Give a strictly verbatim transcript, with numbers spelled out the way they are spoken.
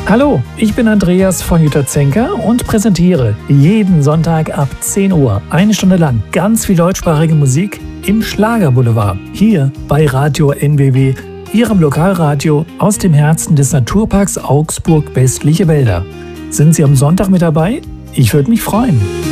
Hallo, ich bin Andreas von Jutta Zenker und präsentiere jeden Sonntag ab zehn Uhr eine Stunde lang ganz viel deutschsprachige Musik im Schlagerboulevard. Hier bei Radio N B W, Ihrem Lokalradio aus dem Herzen des Naturparks Augsburg Westliche Wälder. Sind Sie am Sonntag mit dabei? Ich würde mich freuen.